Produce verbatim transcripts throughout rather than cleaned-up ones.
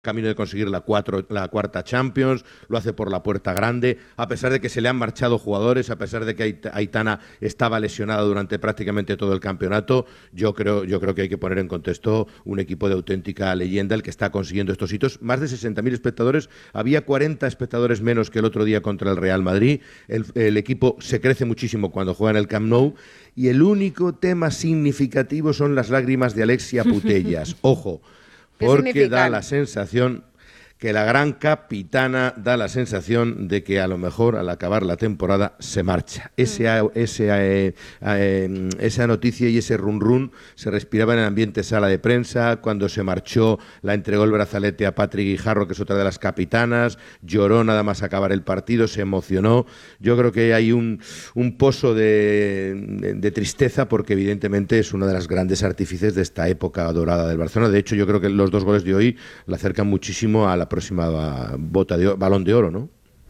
camino de conseguir la, cuatro, la cuarta Champions, lo hace por la puerta grande, a pesar de que se le han marchado jugadores, a pesar de que Aitana estaba lesionada durante prácticamente todo el campeonato. Yo creo, yo creo que hay que poner en contexto un equipo de auténtica leyenda el que está consiguiendo estos hitos. Más de sesenta mil espectadores, había cuarenta espectadores menos que el otro día contra el Real Madrid. El, el equipo se crece muchísimo cuando juega en el Camp Nou y el único tema significativo son las lágrimas de Alexia Putellas. Ojo, porque da la sensación que la gran capitana da la sensación de que a lo mejor al acabar la temporada se marcha. Ese, ese, eh, eh, esa noticia y ese run run se respiraba en el ambiente sala de prensa. Cuando se marchó, la entregó el brazalete a Patri Guijarro, que es otra de las capitanas, lloró nada más acabar el partido, se emocionó. Yo creo que hay un, un pozo de, de, de tristeza porque evidentemente es una de las grandes artífices de esta época dorada del Barcelona. De hecho, yo creo que los dos goles de hoy la acercan muchísimo a la próxima bota de balón de oro, ¿no?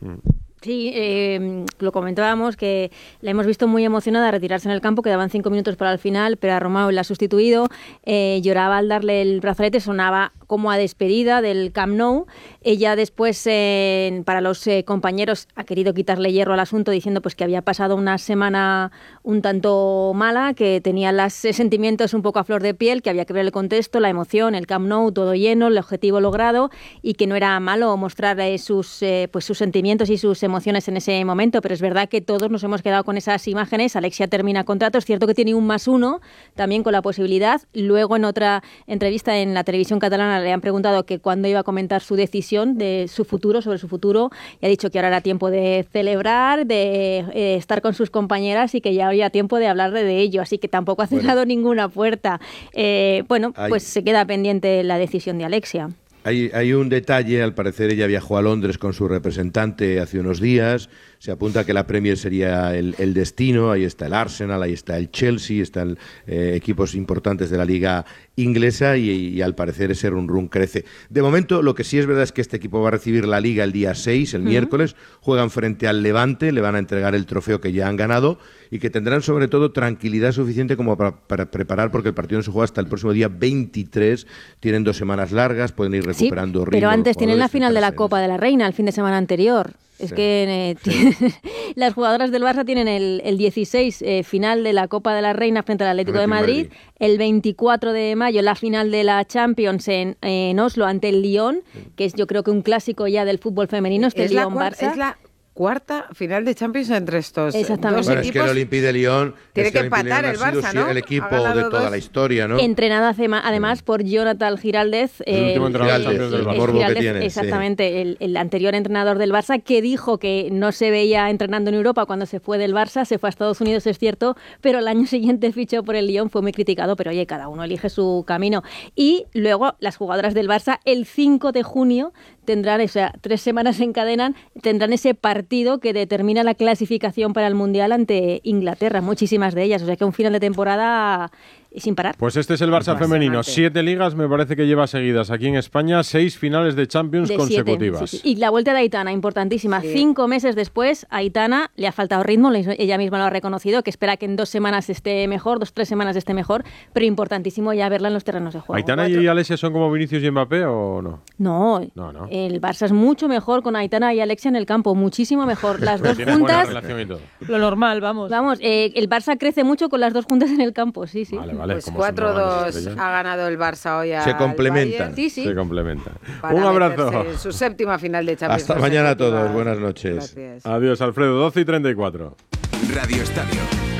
Sí, eh, lo comentábamos que la hemos visto muy emocionada a retirarse en el campo, quedaban cinco minutos para el final, pero a Romao la ha sustituido, eh, lloraba al darle el brazalete, sonaba como a despedida del Camp Nou. Ella después, eh, para los eh, compañeros, ha querido quitarle hierro al asunto diciendo pues que había pasado una semana un tanto mala, que tenía los eh, sentimientos un poco a flor de piel, que había que ver el contexto, la emoción, el Camp Nou todo lleno, el objetivo logrado y que no era malo mostrar eh, sus, eh, pues sus sentimientos y sus emociones en ese momento, pero es verdad que todos nos hemos quedado con esas imágenes. Alexia termina contrato, es cierto que tiene un más uno, también con la posibilidad. Luego en otra entrevista en la televisión catalana le han preguntado que cuándo iba a comentar su decisión de su futuro, sobre su futuro, y ha dicho que ahora era tiempo de celebrar, de eh, estar con sus compañeras y que ya había tiempo de hablar de ello, así que tampoco ha cerrado bueno. ninguna puerta. Eh, bueno, Ay. pues se queda pendiente la decisión de Alexia. Hay, hay un detalle, al parecer ella viajó a Londres con su representante hace unos días, se apunta que la Premier sería el, el destino, ahí está el Arsenal, ahí está el Chelsea, están eh, equipos importantes de la liga inglesa y, y al parecer ese run run crece. De momento lo que sí es verdad es que este equipo va a recibir la liga el día seis, el uh-huh. miércoles, juegan frente al Levante, le van a entregar el trofeo que ya han ganado y que tendrán sobre todo tranquilidad suficiente como para, para preparar, porque el partido no se juega hasta el próximo día veintitrés, tienen dos semanas largas, pueden ir recuperando sí, ritmo. Pero antes tienen la final de la Copa de la Reina el fin de semana anterior. Es sí, que eh, sí. las jugadoras del Barça tienen el, el dieciséis eh, final de la Copa de la Reina frente al Atlético de Madrid, Madrid, el veinticuatro de mayo la final de la Champions en, en Oslo ante el Lyon, sí. que es yo creo que un clásico ya del fútbol femenino, este es Lyon-Barça. Es la cuarta final de Champions entre estos Exactamente. dos bueno, equipos. Es que el Olympique de Lyon tiene es que, que empatar el Barça, ¿no? El equipo de toda dos. la historia, ¿no? Entrenada además por Jonathan Giraldez, el último entrenador Giraldez, del el morbo Giraldez, que tiene, exactamente, sí. el, el anterior entrenador del Barça, que dijo que no se veía entrenando en Europa cuando se fue del Barça, se fue a Estados Unidos, es cierto, pero el año siguiente fichó por el Lyon, fue muy criticado, pero oye, cada uno elige su camino. Y luego las jugadoras del Barça, el cinco de junio, tendrán, o sea, tres semanas se encadenan, tendrán ese partido que determina la clasificación para el Mundial ante Inglaterra, muchísimas de ellas, o sea que un final de temporada sin parar. Pues este es el Barça femenino, siete ligas me parece que lleva seguidas aquí en España, seis finales de Champions de consecutivas. Siete, sí, sí. Y la vuelta de Aitana, importantísima, sí. cinco meses después, a Aitana le ha faltado ritmo, ella misma lo ha reconocido, que espera que en dos semanas esté mejor, dos, tres semanas esté mejor, pero importantísimo ya verla en los terrenos de juego. ¿Aitana Cuatro. y Alexia son como Vinicius y Mbappé o no? No, no, no, el Barça es mucho mejor con Aitana y Alexia en el campo, muchísimo mejor. Las dos juntas, y todo. Lo normal, vamos. Vamos, eh, el Barça crece mucho con las dos juntas en el campo, sí, sí. Vale, vale. Pues cuatro dos ha ganado el Barça hoy al Se complementan. Sí, sí. Se complementan. Para un abrazo. Su séptima final de Champions. Hasta mañana a todos. Buenas noches. Gracias. Adiós, Alfredo. doce y treinta y cuatro. Radio Estadio.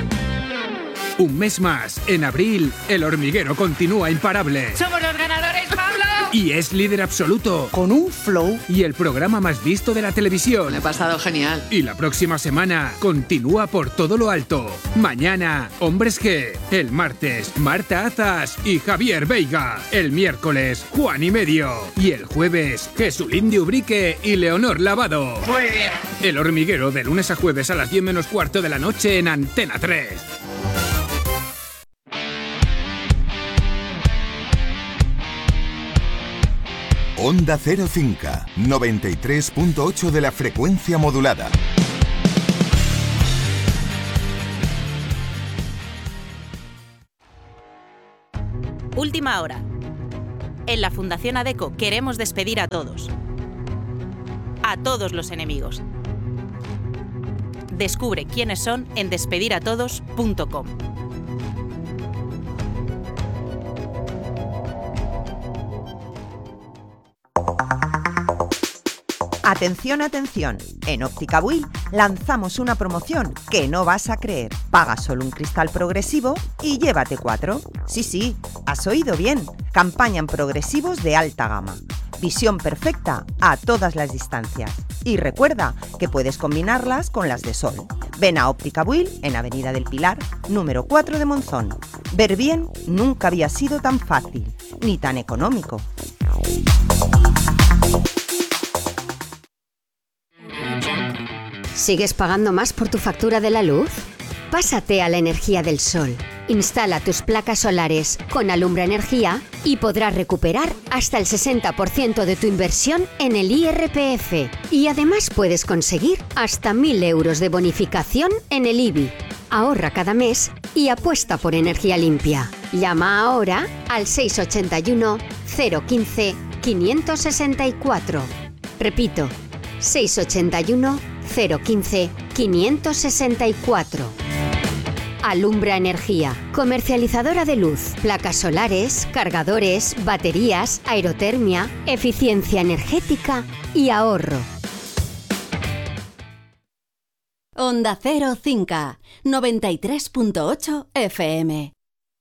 Un mes más. En abril, El Hormiguero continúa imparable. ¡Somos los ganadores, Pablo! Y es líder absoluto. Con un flow. Y el programa más visto de la televisión. Me he pasado genial. Y la próxima semana continúa por todo lo alto. Mañana, Hombres G. El martes, Marta Azas y Javier Veiga. El miércoles, Juan y Medio. Y el jueves, Jesulín de Ubrique y Leonor Lavado. Muy bien. El Hormiguero, de lunes a jueves a las diez menos cuarto de la noche en Antena tres. Onda Cero Cinca, noventa y tres punto ocho de la frecuencia modulada. Última hora. En la Fundación ADECO queremos despedir a todos. A todos los enemigos. Descubre quiénes son en despedir a todos punto com. Atención, atención. En Óptica Buil lanzamos una promoción que no vas a creer. Paga solo un cristal progresivo y llévate cuatro. Sí, sí, has oído bien. Campaña en progresivos de alta gama. Visión perfecta a todas las distancias. Y recuerda que puedes combinarlas con las de sol. Ven a Óptica Buil en Avenida del Pilar, número cuatro de Monzón. Ver bien nunca había sido tan fácil, ni tan económico. ¿Sigues pagando más por tu factura de la luz? Pásate a la energía del sol. Instala tus placas solares con Alumbra Energía y podrás recuperar hasta el sesenta por ciento de tu inversión en el I R P F. Y además puedes conseguir hasta mil euros de bonificación en el I B I. Ahorra cada mes y apuesta por energía limpia. Llama ahora al seis ocho uno, cero uno cinco, cinco seis cuatro. Repito, seis ocho uno, cero uno cinco, cinco seis cuatro. Alumbra Energía, comercializadora de luz, placas solares, cargadores, baterías, aerotermia, eficiencia energética y ahorro. Onda Cero Cinca, noventa y tres punto ocho F M.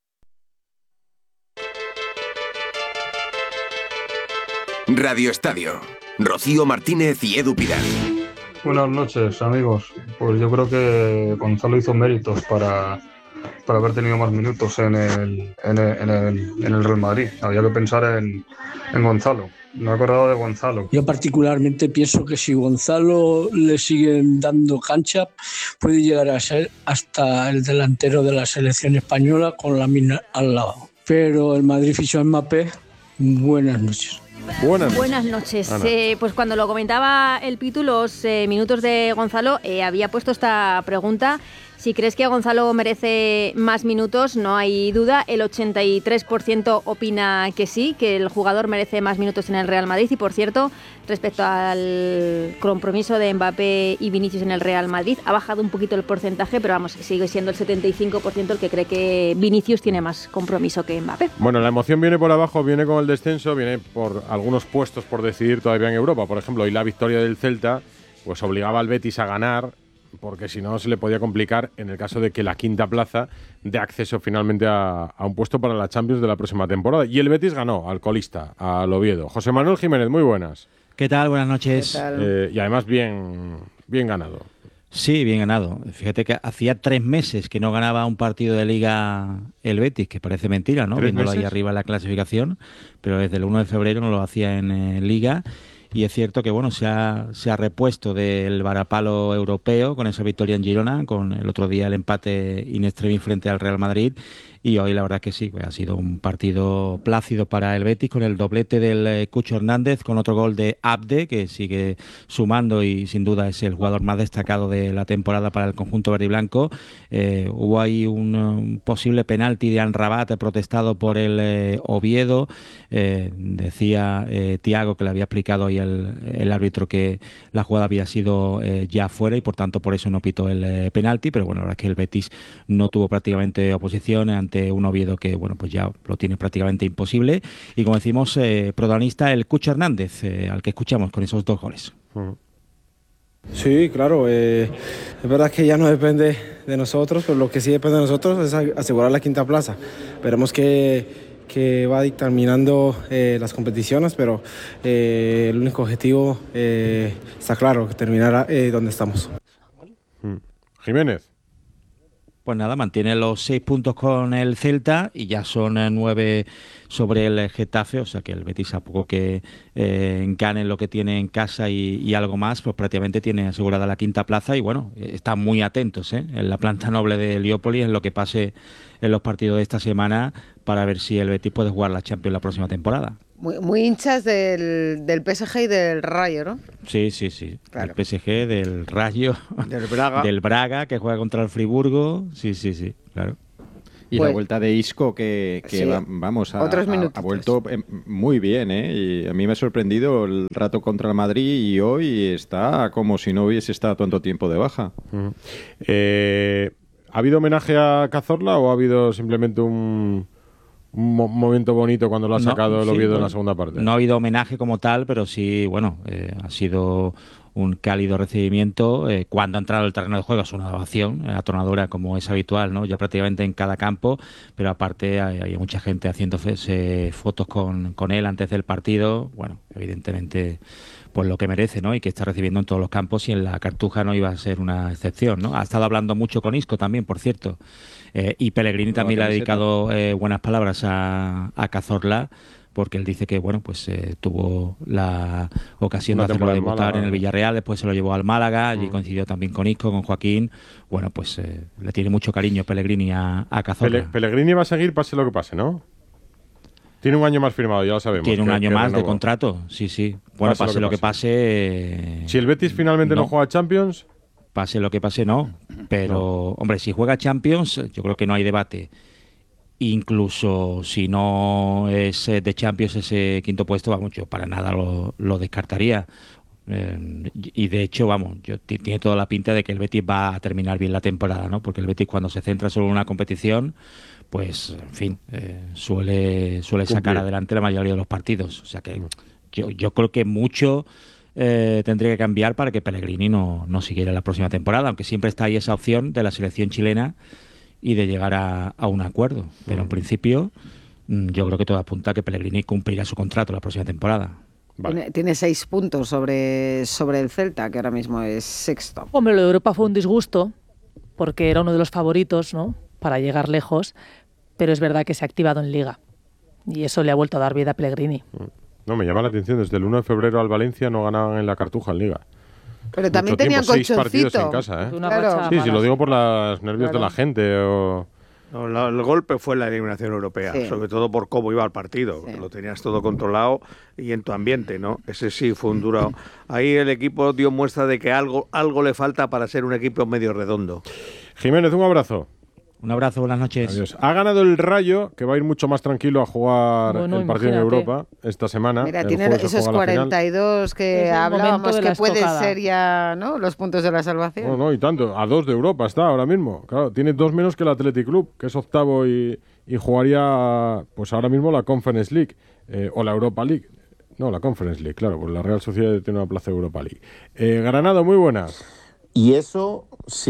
Radio Estadio. Rocío Martínez y Edu Pidal. Buenas noches, amigos. Pues yo creo que Gonzalo hizo méritos para, para haber tenido más minutos en el, en el, en el, en el Real Madrid. Había que pensar en, en Gonzalo. Me he acordado de Gonzalo. Yo particularmente pienso que si Gonzalo le siguen dando cancha, puede llegar a ser hasta el delantero de la selección española con la mina al lado. Pero el Madrid fichó a Mbappé. Buenas noches. Buenas, Buenas noches. Eh, pues cuando lo comentaba el Pitu, los eh, minutos de Gonzalo, eh, había puesto esta pregunta. Si crees que Gonzalo merece más minutos, no hay duda. El ochenta y tres por ciento opina que sí, que el jugador merece más minutos en el Real Madrid. Y por cierto, respecto al compromiso de Mbappé y Vinicius en el Real Madrid, ha bajado un poquito el porcentaje, pero vamos, sigue siendo el setenta y cinco por ciento el que cree que Vinicius tiene más compromiso que Mbappé. Bueno, la emoción viene por abajo, viene con el descenso, viene por algunos puestos por decidir todavía en Europa. Por ejemplo, hoy la victoria del Celta pues obligaba al Betis a ganar, porque si no se le podía complicar en el caso de que la quinta plaza dé acceso finalmente a, a un puesto para la Champions de la próxima temporada. Y el Betis ganó al colista, al Oviedo. José Manuel Jiménez, muy buenas. ¿Qué tal? Buenas noches. ¿Qué tal? Eh, y además bien, bien ganado. Sí, bien ganado. Fíjate que hacía tres meses que no ganaba un partido de Liga el Betis, que parece mentira, ¿no? Viéndolo ahí arriba en la clasificación, pero desde el uno de febrero no lo hacía en eh, Liga. Y es cierto que bueno se ha, se ha repuesto del varapalo europeo con esa victoria en Girona, con el otro día el empate in extremis frente al Real Madrid. Y hoy la verdad que sí, pues ha sido un partido plácido para el Betis, con el doblete del eh, Cucho Hernández, con otro gol de Abde, que sigue sumando y sin duda es el jugador más destacado de la temporada para el conjunto verde y blanco. Eh, hubo ahí un, un posible penalti de Amrabat protestado por el eh, Oviedo. Eh, decía eh, Thiago, que le había explicado hoy el, el árbitro, que la jugada había sido eh, ya fuera y por tanto por eso no pitó el eh, penalti, pero bueno, la verdad es que el Betis no tuvo prácticamente oposición ante un Oviedo que bueno pues ya lo tiene prácticamente imposible. Y como decimos, eh, protagonista el Cucho Hernández, eh, al que escuchamos con esos dos goles. Uh-huh. Sí, claro, eh, es verdad que ya no depende de nosotros, pero lo que sí depende de nosotros es asegurar la quinta plaza. Esperemos que, que va dictaminando eh, las competiciones, pero eh, el único objetivo eh, está claro, terminar eh, donde estamos. Uh-huh. Jiménez. Pues nada, mantiene los seis puntos con el Celta y ya son nueve sobre el Getafe, o sea que el Betis, a poco que eh, gane lo que tiene en casa y, y algo más, pues prácticamente tiene asegurada la quinta plaza. Y bueno, están muy atentos ¿eh? en la planta noble de Heliópolis en lo que pase en los partidos de esta semana, para ver si el Betis puede jugar la Champions la próxima temporada. Muy, muy hinchas del, del P S G y del Rayo, ¿no? Sí, sí, sí. Claro. Del P S G, del Rayo, del Braga. del Braga, que juega contra el Friburgo. Sí, sí, sí, claro. Y Pues- la vuelta de Isco, que, que Sí. va- vamos, ha, Otros ha- minutitos. ha vuelto eh, muy bien, ¿eh? Y a mí me ha sorprendido el rato contra el Madrid y hoy está como si no hubiese estado tanto tiempo de baja. Ujú. Eh, ¿Ha habido homenaje a Cazorla o ha habido simplemente un, un mo- momento bonito cuando lo ha No, sacado el sí, Oviedo en bueno, la segunda parte? No ha habido homenaje como tal, pero sí, bueno, eh, ha sido un cálido recibimiento. Eh, cuando ha entrado al terreno de juego es una ovación eh, atronadora, como es habitual, ¿no? Ya prácticamente en cada campo, pero aparte hay, hay mucha gente haciendo fe- se- fotos con, con él antes del partido. Bueno, evidentemente, pues lo que merece, ¿no? Y que está recibiendo en todos los campos, y en la Cartuja no iba a ser una excepción, ¿no? Ha estado hablando mucho con Isco también, por cierto. Eh, y Pellegrini Con la también le ha camiseta. dedicado eh, buenas palabras a, a Cazorla, porque él dice que bueno, pues eh, tuvo la ocasión Una de hacerlo temporada en debutar Málaga. en el Villarreal, después se lo llevó al Málaga, allí Mm. coincidió también con Isco, con Joaquín. Bueno, pues eh, le tiene mucho cariño Pellegrini a, a Cazorla. Pele- Pellegrini va a seguir pase lo que pase, ¿no? Tiene un año más firmado, ya lo sabemos. Tiene un que- año que más de renovó. contrato, sí, sí. Bueno, pase, lo que pase. eh, Si el Betis finalmente no, no. juega Champions, Pase lo que pase, no. Pero, hombre, si juega Champions, yo creo que no hay debate. Incluso si no es eh, de Champions ese quinto puesto, vamos, yo para nada lo, lo descartaría. Eh, y de hecho, vamos, yo ti- tiene toda la pinta de que el Betis va a terminar bien la temporada, ¿no? Porque el Betis, cuando se centra solo en una competición, pues, en fin, eh, suele, suele sacar Cumplir. adelante la mayoría de los partidos. O sea que yo, yo creo que mucho eh, tendría que cambiar para que Pellegrini no, no siguiera la próxima temporada, aunque siempre está ahí esa opción de la selección chilena y de llegar a, a un acuerdo. Pero en principio, mm, yo creo que todo apunta a que Pellegrini cumplirá su contrato la próxima temporada. Tiene, tiene seis puntos sobre, sobre el Celta, que ahora mismo es sexto. Hombre, lo de Europa fue un disgusto, porque era uno de los favoritos, ¿no?, para llegar lejos, pero es verdad que se ha activado en Liga. Y eso le ha vuelto a dar vida a Pellegrini. no, me llama la atención, desde el uno de febrero al Valencia no ganaban en la Cartuja en Liga. Pero también Mucho tenían tiempo, seis partidos colchoncito. en casa, ¿eh? Una Claro. racha Sí, sí, mala. lo digo por los nervios Claro. de la gente o... No, la- el golpe fue la eliminación europea, Sí. sobre todo por cómo iba el partido, que lo tenías todo controlado y en tu ambiente, ¿no? Ese sí fue un duro. Ahí el equipo dio muestra de que algo, algo le falta para ser un equipo medio redondo. Jiménez, un abrazo. Un abrazo, buenas noches. Adiós. Ha ganado el Rayo, que va a ir mucho más tranquilo a jugar Bueno, el partido en imagínate. Europa esta semana. Mira, El tiene jueves se esos juega la final. cuarenta y dos Es que el hablábamos momento de que la puede estocada. ser ya, ¿no?, los puntos de la salvación. No, no, y tanto. A dos de Europa está ahora mismo. Claro, tiene dos menos que el Athletic Club, que es octavo y, y jugaría, pues ahora mismo, la Conference League eh, o la Europa League. No, la Conference League, claro, porque la Real Sociedad tiene una plaza de Europa League. Eh, Granado, muy buenas. Y eso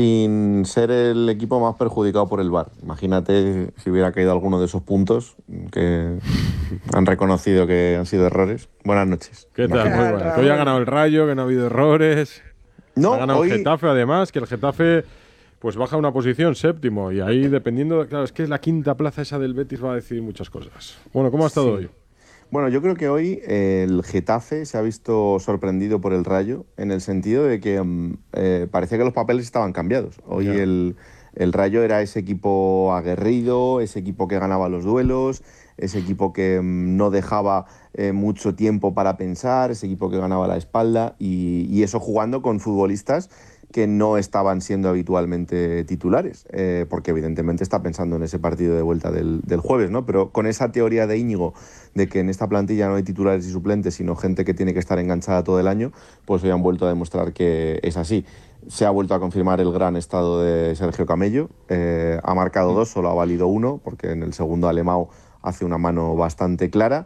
sin ser el equipo más perjudicado por el V A R. Imagínate si hubiera caído alguno de esos puntos que han reconocido que han sido errores. Buenas noches. ¿Qué tal? Muy buenas. Que hoy ha ganado el Rayo, que no ha habido errores. No, ha ganado hoy- el Getafe, además, que el Getafe pues baja una posición, séptimo. Y ahí, dependiendo, claro, es que es la quinta plaza esa del Betis, va a decidir muchas cosas. Bueno, ¿cómo ha estado Sí. hoy? Bueno, yo creo que hoy eh, el Getafe se ha visto sorprendido por el Rayo en el sentido de que mm, eh, parecía que los papeles estaban cambiados. Hoy Ya. el, el Rayo era ese equipo aguerrido, ese equipo que ganaba los duelos, ese equipo que mm, no dejaba eh, mucho tiempo para pensar, ese equipo que ganaba la espalda y, y eso jugando con futbolistas que no estaban siendo habitualmente titulares, eh, porque evidentemente está pensando en ese partido de vuelta del, del jueves, ¿no? Pero con esa teoría de Íñigo de que en esta plantilla no hay titulares y suplentes, sino gente que tiene que estar enganchada todo el año, pues hoy han vuelto a demostrar que es así. Se ha vuelto a confirmar el gran estado de Sergio Camello, eh, ha marcado dos, solo ha valido uno, porque en el segundo Alemão hace una mano bastante clara.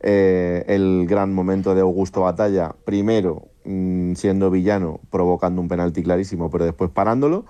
Eh, el gran momento de Augusto Batalla, primero mm, siendo villano, provocando un penalti clarísimo, pero después parándolo.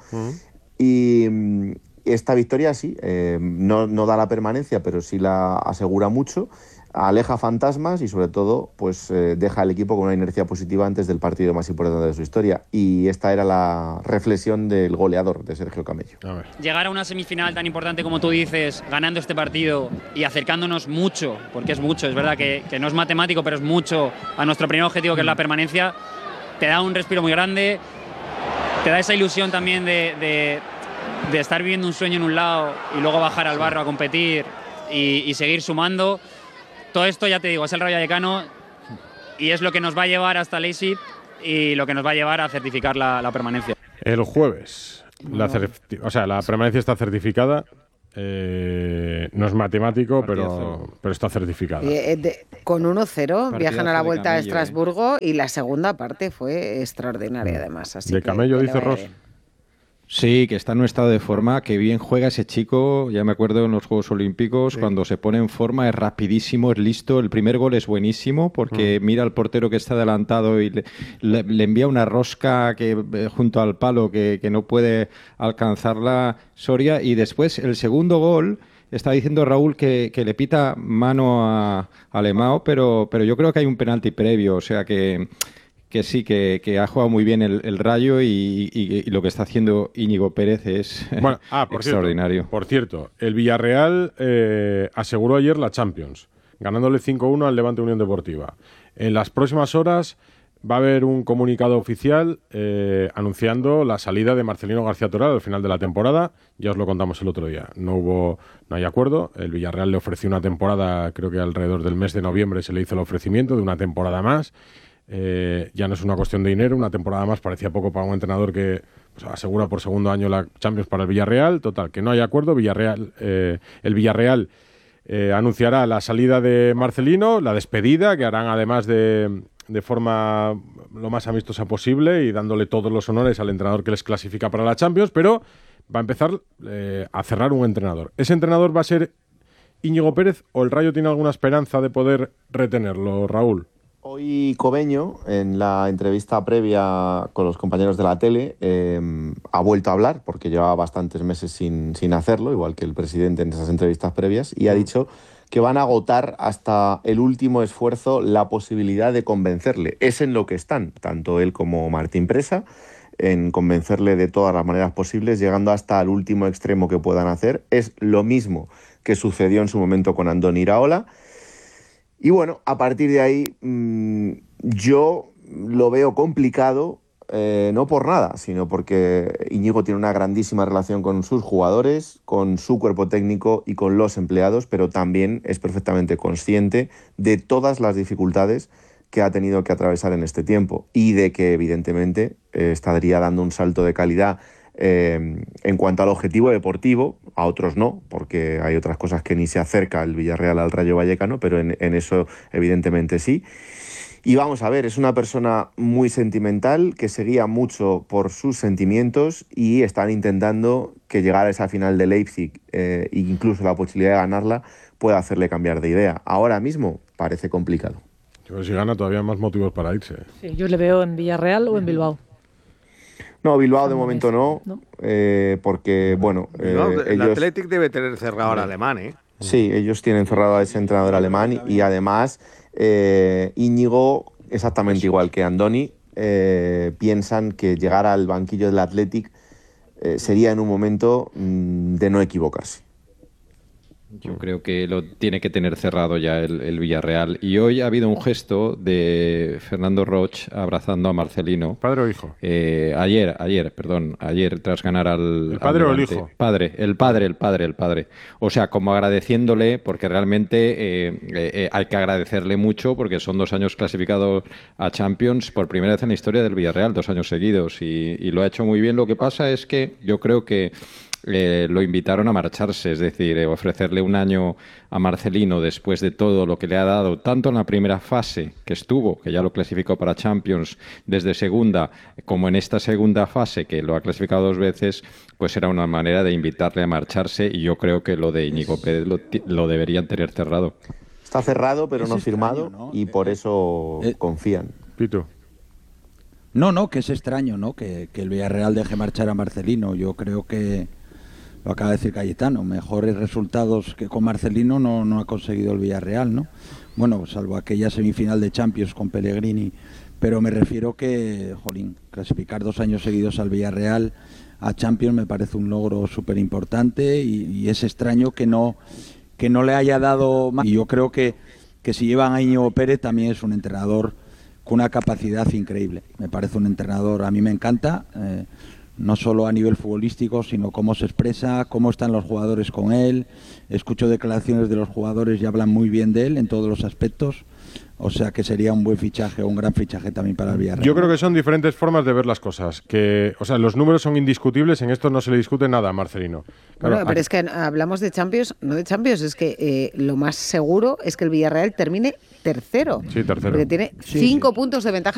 Y mm, esta victoria sí, eh, no, no da la permanencia, pero sí la asegura mucho, aleja fantasmas y sobre todo pues eh, deja al equipo con una inercia positiva antes del partido más importante de su historia. Y esta era la reflexión del goleador de Sergio Camello. A ver. Llegar a una semifinal tan importante como tú dices, ganando este partido y acercándonos mucho, porque es mucho, es verdad que, que no es matemático, pero es mucho a nuestro primer objetivo, que es la permanencia, te da un respiro muy grande, te da esa ilusión también de, de, de estar viviendo un sueño en un lado y luego bajar al barro a competir y, y seguir sumando. Todo esto, ya te digo, es el Rayo Vallecano y es lo que nos va a llevar hasta Leipzig y lo que nos va a llevar a certificar la, la permanencia. El jueves. La certi- o sea, la permanencia está certificada. Eh, no es matemático, pero, pero está certificada. Eh, de, con uno cero viajan a la vuelta camello, a Estrasburgo eh. y la segunda parte fue extraordinaria además. Así de que, camello, que dice Ross. Sí, que está en un estado de forma, que bien juega ese chico, ya me acuerdo en los Juegos Olímpicos, sí. Cuando se pone en forma es rapidísimo, es listo, el primer gol es buenísimo porque mm. mira al portero que está adelantado y le, le, le envía una rosca que eh, junto al palo que, que no puede alcanzarla Soria, y después el segundo gol... Está diciendo Raúl que, que le pita mano a, a Lemao, pero, pero yo creo que hay un penalti previo, o sea que... que sí, que, que ha jugado muy bien el, el Rayo y, y, y lo que está haciendo Íñigo Pérez es bueno, ah, por extraordinario. Cierto, por cierto, el Villarreal eh, aseguró ayer la Champions, ganándole cinco uno al Levante Unión Deportiva. En las próximas horas va a haber un comunicado oficial eh, anunciando la salida de Marcelino García Toral al final de la temporada. Ya os lo contamos el otro día. No hubo, no hay acuerdo. El Villarreal le ofreció una temporada, creo que alrededor del mes de noviembre se le hizo el ofrecimiento de una temporada más. Eh, ya no es una cuestión de dinero, una temporada más parecía poco para un entrenador que pues, asegura por segundo año la Champions para el Villarreal. Total, que no hay acuerdo. Villarreal, eh, el Villarreal eh, anunciará la salida de Marcelino, la despedida, que harán además de, de forma lo más amistosa posible y dándole todos los honores al entrenador que les clasifica para la Champions, pero va a empezar eh, a cerrar un entrenador. ¿Ese entrenador va a ser Íñigo Pérez o el Rayo tiene alguna esperanza de poder retenerlo, Raúl? Hoy Cobeño, en la entrevista previa con los compañeros de la tele, eh, ha vuelto a hablar, porque llevaba bastantes meses sin, sin hacerlo, igual que el presidente en esas entrevistas previas, y ha dicho que van a agotar hasta el último esfuerzo la posibilidad de convencerle. Es en lo que están, tanto él como Martín Presa, en convencerle de todas las maneras posibles, llegando hasta el último extremo que puedan hacer. Es lo mismo que sucedió en su momento con Andoni Iraola. Y bueno, a partir de ahí mmm, yo lo veo complicado, eh, no por nada, sino porque Íñigo tiene una grandísima relación con sus jugadores, con su cuerpo técnico y con los empleados, pero también es perfectamente consciente de todas las dificultades que ha tenido que atravesar en este tiempo y de que evidentemente eh, estaría dando un salto de calidad Eh, en cuanto al objetivo deportivo, a otros no, porque hay otras cosas que ni se acerca el Villarreal al Rayo Vallecano, pero en, en eso evidentemente sí. Y vamos a ver, es una persona muy sentimental, que se guía mucho por sus sentimientos y están intentando que llegar a esa final de Leipzig eh, e incluso la posibilidad de ganarla pueda hacerle cambiar de idea. Ahora mismo parece complicado. Yo creo que si gana todavía hay más motivos para irse. Sí, yo le veo en Villarreal o en Bilbao. No, Bilbao de momento no, ¿no? Eh, porque, bueno... Bilbao, eh, el ellos, Athletic debe tener cerrado al alemán, ¿eh? Sí, ellos tienen cerrado a ese entrenador alemán y además eh, Íñigo, exactamente igual que Andoni, eh, piensan que llegar al banquillo del Athletic eh, sería en un momento mmm, de no equivocarse. Yo creo que lo tiene que tener cerrado ya el, el Villarreal. Y hoy ha habido un gesto de Fernando Roch abrazando a Marcelino. ¿Padre o hijo? Eh, ayer, ayer, perdón, ayer tras ganar al... ¿El padre al o el hijo? Padre, el padre, el padre, el padre. O sea, como agradeciéndole, porque realmente eh, eh, hay que agradecerle mucho, porque son dos años clasificados a Champions por primera vez en la historia del Villarreal, dos años seguidos, y, y lo ha hecho muy bien. Lo que pasa es que yo creo que Eh, lo invitaron a marcharse, es decir, eh, ofrecerle un año a Marcelino después de todo lo que le ha dado, tanto en la primera fase que estuvo, que ya lo clasificó para Champions desde segunda, como en esta segunda fase, que lo ha clasificado dos veces, pues era una manera de invitarle a marcharse, y yo creo que lo de Íñigo Pérez lo, lo deberían tener cerrado. Está cerrado, pero no firmado, ¿no? Y por eso eh, confían. Pito. No, no, que es extraño, ¿no? Que, que el Villarreal deje marchar a Marcelino. Yo creo que lo acaba de decir Cayetano, mejores resultados que con Marcelino no, no ha conseguido el Villarreal, ¿no? Bueno, salvo aquella semifinal de Champions con Pellegrini, pero me refiero que, jolín, clasificar dos años seguidos al Villarreal a Champions me parece un logro súper importante y, y es extraño que no, que no le haya dado más. Y yo creo que, que si llevan a Íñigo Pérez también es un entrenador con una capacidad increíble. Me parece un entrenador, a mí me encanta, eh, no solo a nivel futbolístico, sino cómo se expresa, cómo están los jugadores con él. Escucho declaraciones de los jugadores y hablan muy bien de él en todos los aspectos. O sea que sería un buen fichaje o un gran fichaje también para el Villarreal. Yo creo que son diferentes formas de ver las cosas. Que, o sea, los números son indiscutibles, en esto no se le discute nada a Marcelino. Claro, bueno, pero aquí... es que hablamos de Champions, no de Champions, es que eh, lo más seguro es que el Villarreal termine tercero. Sí, tercero. Porque tiene sí, cinco sí. puntos de ventaja